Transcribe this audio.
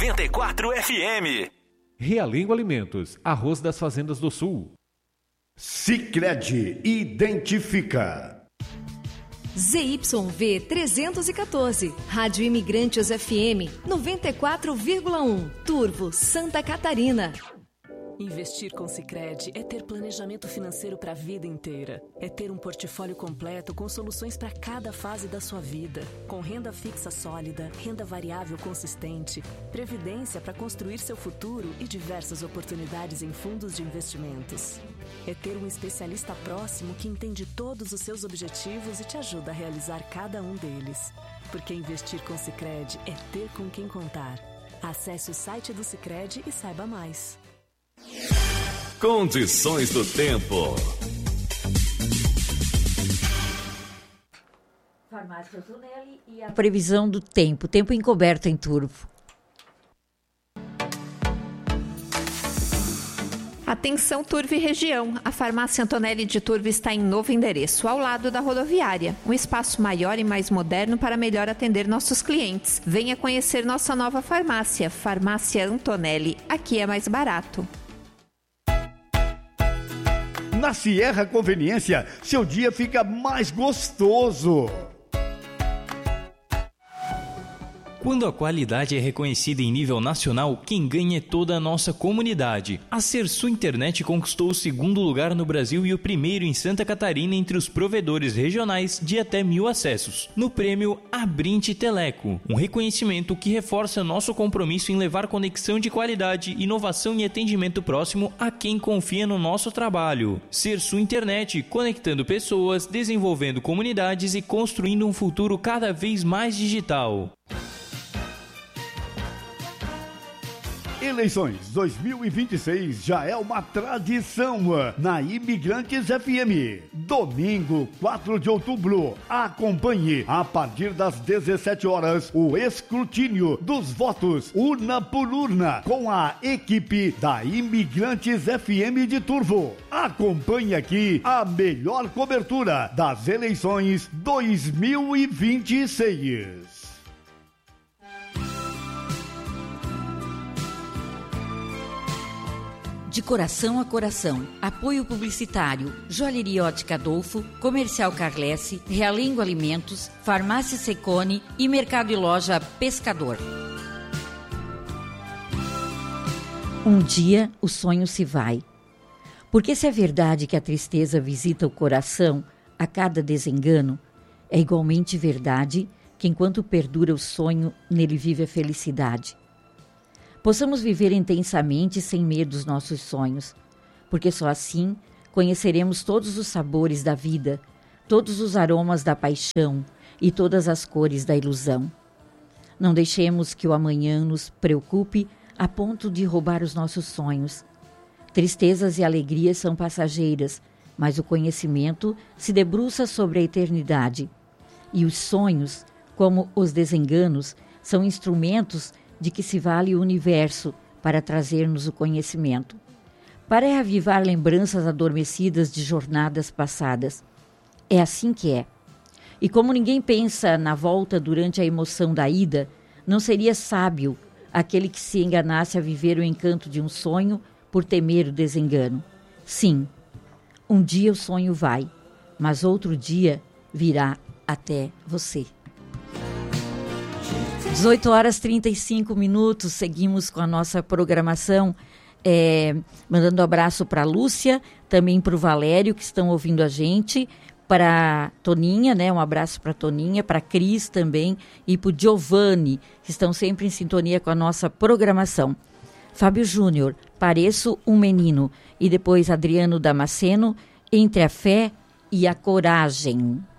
94 FM. Realengo Alimentos, arroz das fazendas do Sul. Sicredi identifica. ZYV 314, Rádio Imigrantes FM 94,1, Turvo, Santa Catarina. Investir com Sicredi é ter planejamento financeiro para a vida inteira. É ter um portfólio completo com soluções para cada fase da sua vida. Com renda fixa sólida, renda variável consistente, previdência para construir seu futuro e diversas oportunidades em fundos de investimentos. É ter um especialista próximo que entende todos os seus objetivos e te ajuda a realizar cada um deles. Porque investir com Sicredi é ter com quem contar. Acesse o site do Sicredi e saiba mais. Condições do tempo. Farmácia Antonelli e a previsão do tempo. Tempo encoberto em Turvo. Atenção Turvo e região. A Farmácia Antonelli de Turvo está em novo endereço, ao lado da rodoviária. Um espaço maior e mais moderno para melhor atender nossos clientes. Venha conhecer nossa nova farmácia, Farmácia Antonelli. Aqui é mais barato. Na Sierra Conveniência, seu dia fica mais gostoso. Quando a qualidade é reconhecida em nível nacional, quem ganha é toda a nossa comunidade. A Sersu Internet conquistou o segundo lugar no Brasil e o primeiro em Santa Catarina entre os provedores regionais de até 1.000 acessos, no prêmio Abrinte Teleco, um reconhecimento que reforça nosso compromisso em levar conexão de qualidade, inovação e atendimento próximo a quem confia no nosso trabalho. Sersu Internet, conectando pessoas, desenvolvendo comunidades e construindo um futuro cada vez mais digital. Eleições 2026 já é uma tradição na Imigrantes FM. Domingo, 4 de outubro, acompanhe a partir das 17 horas o escrutínio dos votos urna por urna com a equipe da Imigrantes FM de Turvo. Acompanhe aqui a melhor cobertura das eleições 2026. De coração a coração. Apoio publicitário. Joalheria Ótica Adolfo, Comercial Carlesse, Realengo Alimentos, Farmácia Secone e Mercado e Loja Pescador. Um dia o sonho se vai. Porque se é verdade que a tristeza visita o coração a cada desengano, é igualmente verdade que enquanto perdura o sonho, nele vive a felicidade. Possamos viver intensamente sem medo dos nossos sonhos, porque só assim conheceremos todos os sabores da vida, todos os aromas da paixão e todas as cores da ilusão. Não deixemos que o amanhã nos preocupe a ponto de roubar os nossos sonhos. Tristezas e alegrias são passageiras, mas o conhecimento se debruça sobre a eternidade. E os sonhos, como os desenganos, são instrumentos de que se vale o universo para trazer-nos o conhecimento, para reavivar lembranças adormecidas de jornadas passadas. É assim que é. E como ninguém pensa na volta durante a emoção da ida, não seria sábio aquele que se enganasse a viver o encanto de um sonho por temer o desengano. Sim, um dia o sonho vai, mas outro dia virá até você. 18 horas 35 minutos, seguimos com a nossa programação, mandando um abraço para a Lúcia, também para o Valério, que estão ouvindo a gente, para Toninha, né? Um abraço para Toninha, para Cris também, e para o Giovanni, que estão sempre em sintonia com a nossa programação. Fábio Júnior, Pareço um Menino, e depois Adriano Damasceno, Entre a Fé e a Coragem.